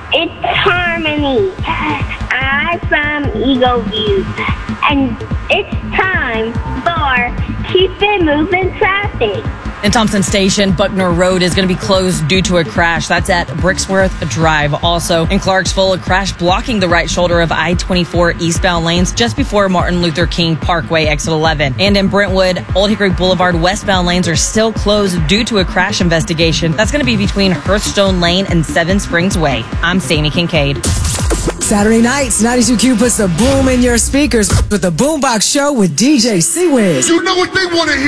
It's Harmony. I'm from Eagle View. And it's time for Keep It Moving Traffic. In Thompson Station, Buckner Road is going to be closed due to a crash. That's at Brixworth Drive. Also, in Clarksville, a crash blocking the right shoulder of I-24 eastbound lanes just before Martin Luther King Parkway, exit 11. And in Brentwood, Old Hickory Boulevard westbound lanes are still closed due to a crash investigation. That's going to be between Hearthstone Lane and Seven Springs Way. I'm Sammy Kincaid. Saturday nights, 92Q puts the boom in your speakers with the Boombox Show with DJ C-Wiz. You know what they want to hear.